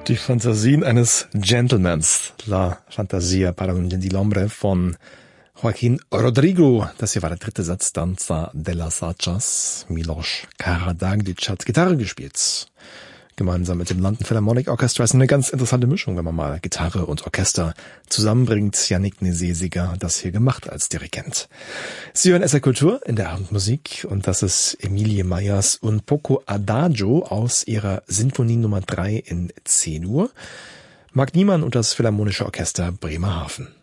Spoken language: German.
Die Fantasien eines Gentlemans, La Fantasia para un Gentilhombre von Joaquín Rodrigo. Das hier war der dritte Satz, Danza de las Achas. Miloš Karađagić hat Gitarre gespielt. Gemeinsam mit dem London Philharmonic Orchestra ist eine ganz interessante Mischung, wenn man mal Gitarre und Orchester zusammenbringt. Yannick Nézet-Séguin hat das hier gemacht als Dirigent. Sie hören SR Kultur in der Abendmusik und das ist Emilie Meyers Un poco Adagio aus ihrer Sinfonie Nummer 3 in C-Dur. Marc Niemann und das Philharmonische Orchester Bremerhaven.